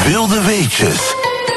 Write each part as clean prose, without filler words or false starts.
Wilde weetjes.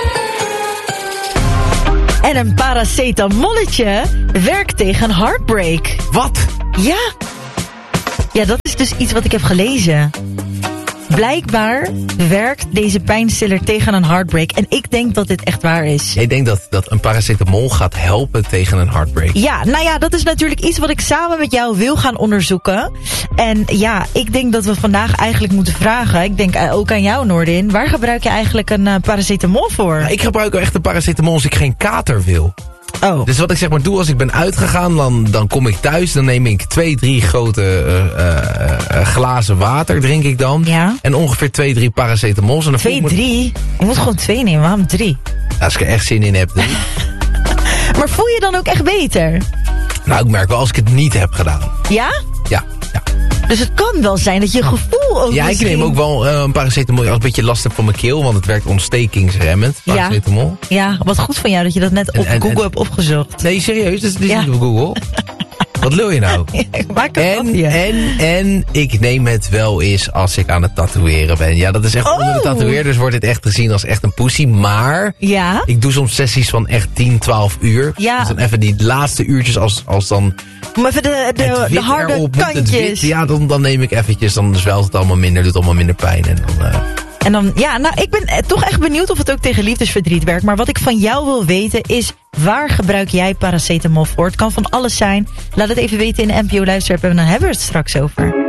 En een paracetamolletje werkt tegen heartbreak. Wat? Ja. Ja, dat is dus iets wat ik heb gelezen. Blijkbaar werkt deze pijnstiller tegen een heartbreak. En ik denk dat dit echt waar is. Ik denk dat een paracetamol gaat helpen tegen een heartbreak. Ja, nou ja, dat is natuurlijk iets wat ik samen met jou wil gaan onderzoeken. En ja, ik denk dat we vandaag eigenlijk moeten vragen. Ik denk ook aan jou, Noordin. Waar gebruik je eigenlijk een paracetamol voor? Ja, ik gebruik echt een paracetamol als ik geen kater wil. Oh. Dus wat ik zeg maar doe als ik ben uitgegaan, dan kom ik thuis. Dan neem ik 2-3 grote glazen water, drink ik dan. Ja. En ongeveer 2-3 paracetamols. 2-3? Je moet gewoon 2 nemen, waarom 3? Ja, als ik er echt zin in heb. Maar voel je dan ook echt beter? Nou, ik merk wel als ik het niet heb gedaan. Ja? Ja. Dus het kan wel zijn dat je gevoel ook Ja, ik neem ook wel een paracetamol als ik een beetje last heb van mijn keel. Want het werkt ontstekingsremmend, paracetamol. Ja, wat goed van jou dat je dat net op Google hebt opgezocht. Nee, serieus, dit is niet op Google. Wat lul je nou? Ik maak een en ik neem het wel eens als ik aan het tatoeëren ben. Ja, dat is echt onder de tatoeëerders wordt dit echt gezien als echt een poesie. Maar ik doe soms sessies van echt 10-12 uur. Ja. Dus dan even die laatste uurtjes als dan... Om even de harde kantjes. Dan neem ik eventjes, dan zwelt het allemaal minder, doet allemaal minder pijn. En dan, ja, nou, ik ben toch echt benieuwd of het ook tegen liefdesverdriet werkt. Maar wat ik van jou wil weten is, waar gebruik jij paracetamol voor? Het kan van alles zijn. Laat het even weten in de NPO Luisterapp en dan hebben we het straks over.